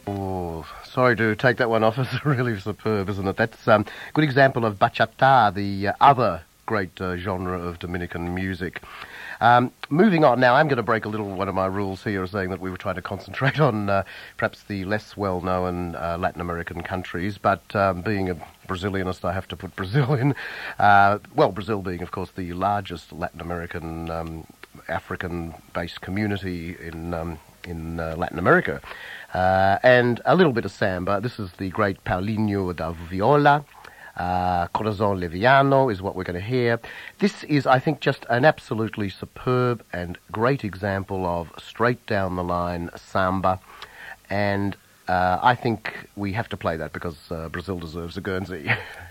Oh, sorry to take that one off. It's really superb, isn't it? That's a good example of bachata, the other great genre of Dominican music. Moving on now, I'm going to break a little one of my rules here, saying that we were trying to concentrate on perhaps the less well-known Latin American countries, but being a Brazilianist, I have to put Brazil in. Brazil being, of course, the largest Latin American, African-based community in Latin America. And a little bit of samba. This is the great Paulinho da Viola. Corazon Leviano is what we're going to hear. This is, I think, just an absolutely superb and great example of straight-down-the-line samba. And I think we have to play that because Brazil deserves a Guernsey.